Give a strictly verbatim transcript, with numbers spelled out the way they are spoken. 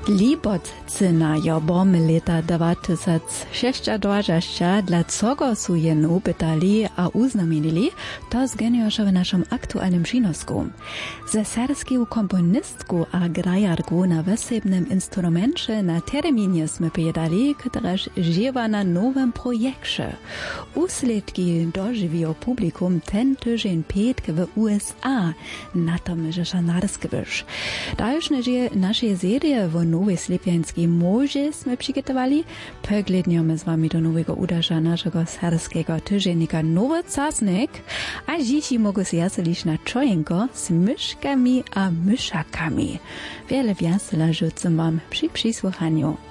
Libocina jo bom leta dwa tysiące dwadzieścia dla czego su jenu pytali a uznamienili, to zgeniosza w naszym aktualnym przynosku. Ze serską komponistku a grajarku na wesebnym instrumencie na terminie sme pytali, któraż żywa na nowym projekcie. Usledki dożywiło publikum ten tydzień piętk w U S A, na tom, że szanarskiwyż. Dalsze żyje nasze serie w nowej slepiańskiej morze sme przygotowali. Pogledniemy z wami do nowego uderza naszego serskiego tydziennika Nowy Czasnik, a dziś mogą się jaselić na czojenko z myszkami a myszakami. Wiele wiasela życzę wam przy przysłuchaniu.